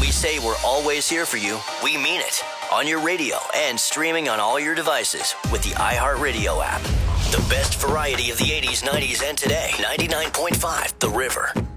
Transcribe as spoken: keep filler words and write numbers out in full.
we say we're always here for you, we mean it. On your radio and streaming on all your devices with the iHeartRadio app. The best variety of the eighties, nineties, and today. ninety-nine point five The River.